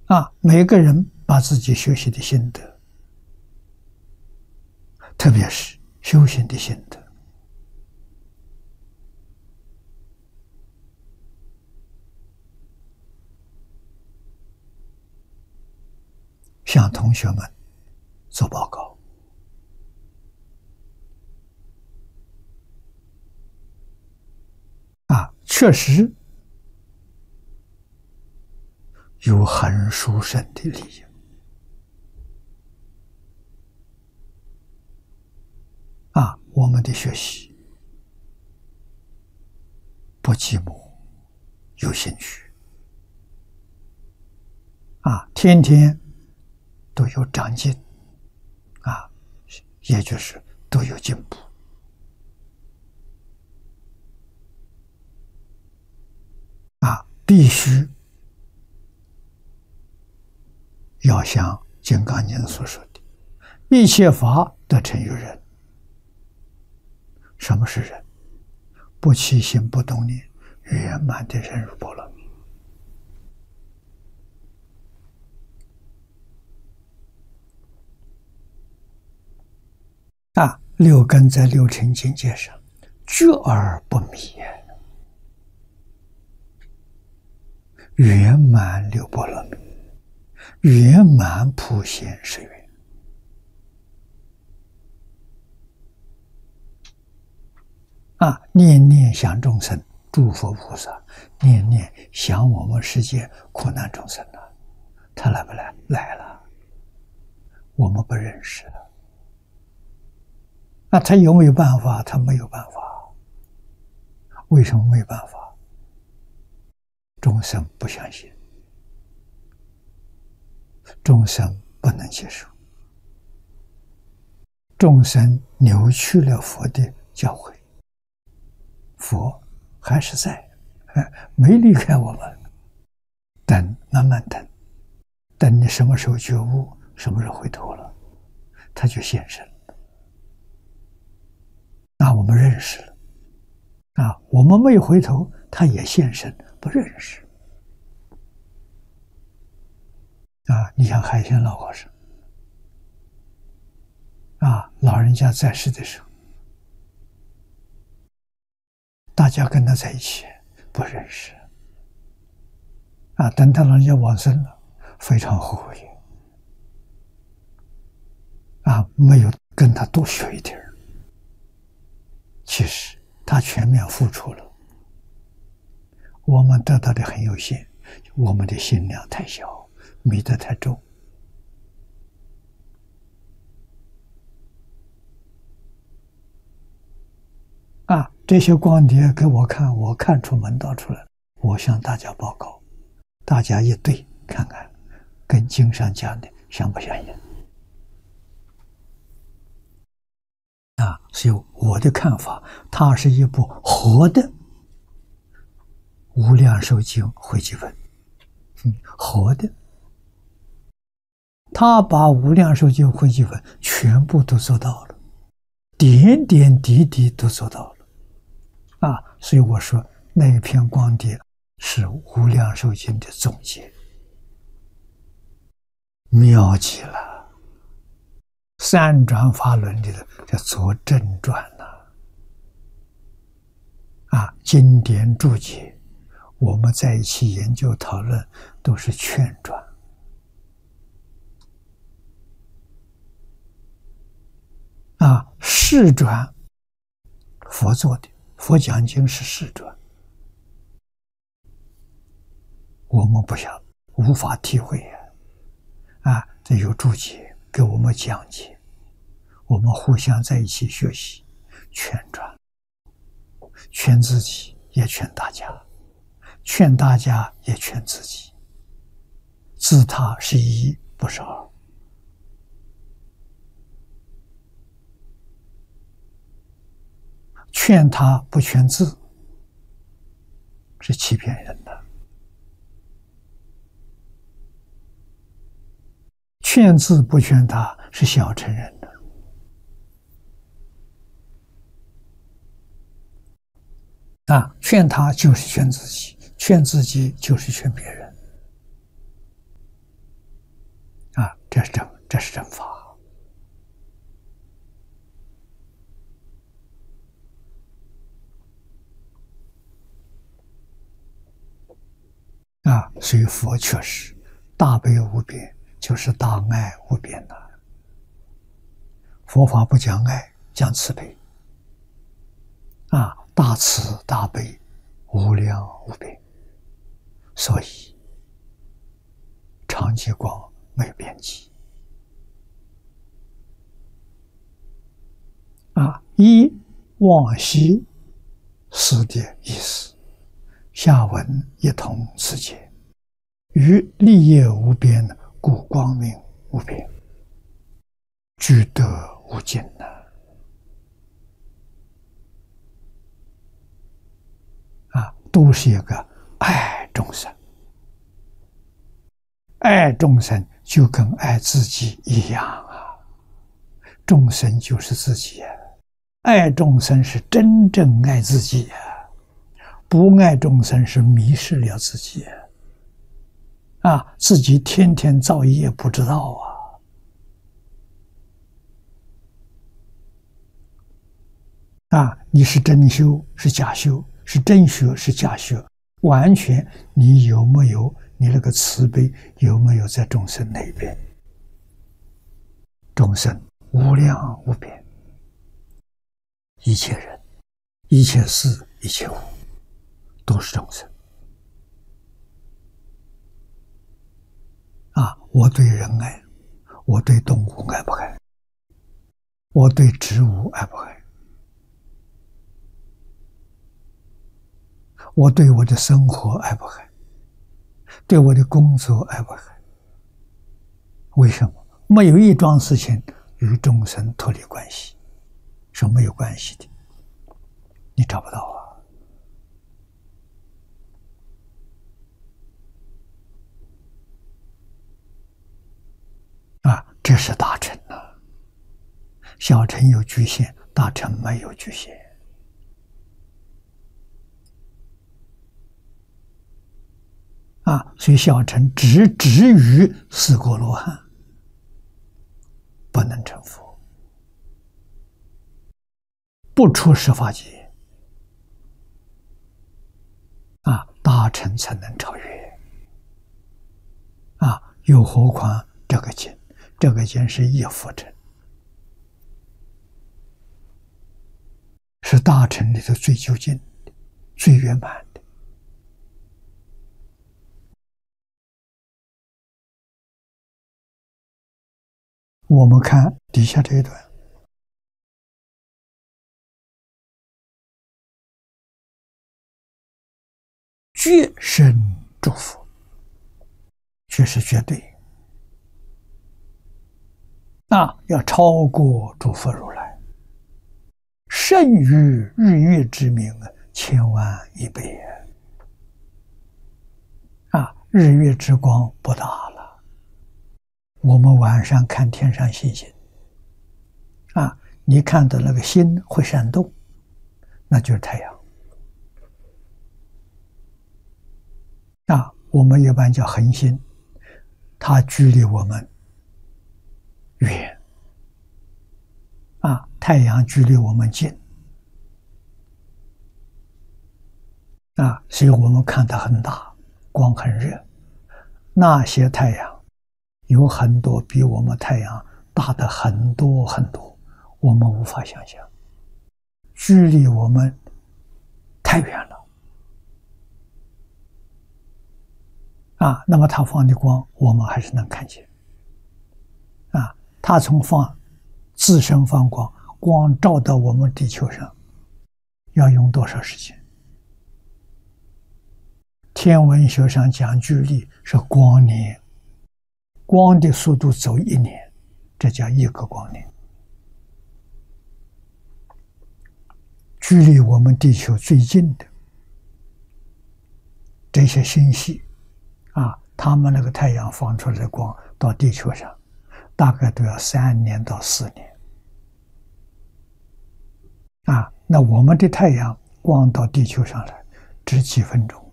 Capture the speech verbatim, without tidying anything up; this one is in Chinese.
啊，每个人把自己学习的心得，特别是修行的心得，向同学们做报告。啊，确实有很殊胜的利益。啊，我们的学习不寂寞，有兴趣。啊，天天都有长进。啊，也就是都有进步。啊，必须要像《金刚经》所说的，一切法得成于人。什么是人？不起心不动念，圆满的人如波罗蜜。啊，六根在六尘境界上，觉而不迷，圆满六波罗蜜，圆满普贤十愿。啊，念念想众生，诸佛菩萨念念想我们世界苦难众生啊，他来不来？来了，我们不认识了。那他有没有办法？他没有办法。为什么没有办法？众生不相信，众生不能接受，众生扭曲了佛的教诲。佛还是在，没离开我们。等，慢慢等，等你什么时候觉悟，什么时候回头了，他就现身。那我们认识了，啊，我们没有回头，他也现身，不认识。啊，你像海鲜老和尚，啊，老人家在世的时候，大家跟他在一起不认识。啊，等他老人家往生了，非常后悔。啊，没有跟他多学一点。其实他全面付出了，我们得到的很有限，我们的心量太小，迷得太重。啊，这些光碟给我看，我看出门道出来，我向大家报告，大家一对看看，跟经上讲的相不相应？啊，所以我的看法，它是一部活的《无量寿经》汇集本，嗯，活的。他把《无量寿经》汇集本全部都做到了，点点滴滴都做到了。啊，所以我说那一篇光碟是《无量寿经》的总结，妙极了。三转法轮里的叫做正转了。啊，经典注解，我们在一起研究讨论，都是劝转。啊，示转，佛做的，佛讲经是示转，我们不想，无法体会呀。啊，这有注解给我们讲解，我们互相在一起学习，劝转，劝自己也劝大家，劝大家也劝自己，自他是一，不是二。劝他不劝自，是欺骗人的；劝自不劝他，是小乘人的。啊，劝他就是劝自己，劝自己就是劝别人。 这是正，这是正法啊！所以佛确实大悲无边，就是大爱无边呐。佛法不讲爱，讲慈悲啊，大慈大悲，无量无边，所以常寂光没有边际啊。一往昔时的意思，下文一同此解，于立业无边，故光明无边，具德无尽呐。啊，都是一个爱众生，爱众生就跟爱自己一样啊，众生就是自己啊，爱众生是真正爱自己啊，不爱众生是迷失了自己啊，啊，自己天天造业不知道啊，啊，你是真修是假修，是真学是假学，完全你有没有你那个慈悲有没有在众生那边？众生无量无边，一切人、一切事、一切物都是众生啊！我对人爱，我对动物爱不爱？我对植物爱不爱？我对我的生活爱不爱？对我的工作爱不爱？为什么？没有一桩事情与众生脱离关系，是没有关系的，你找不到啊！啊，这是大乘啊，小乘有局限，大乘没有局限。啊，所以小乘只止于四果罗汉，不能成佛，不出十法界。啊，大乘才能超越。啊，又何况这个经，这个经是一佛乘，是大乘里头最究竟的、最圆满的。我们看底下这一段，绝生诸佛，绝是绝对啊，要超过诸佛如来，胜于日月之明千万亿倍啊！日月之光不大了。我们晚上看天上星星啊，你看到那个星会闪动，那就是太阳啊。我们一般叫恒星，它距离我们远啊，太阳距离我们近啊，所以我们看它很大，光很热。那些太阳有很多比我们太阳大的很多很多，我们无法想象，距离我们太远了啊。那么它放的光，我们还是能看见啊。它从放自身放光，光照到我们地球上，要用多少时间？天文学上讲距离是光年。光的速度走一年，这叫一个光年。距离我们地球最近的这些星系啊，他们那个太阳放出来的光到地球上，大概都要三年到四年啊。那我们的太阳光到地球上来只几分钟。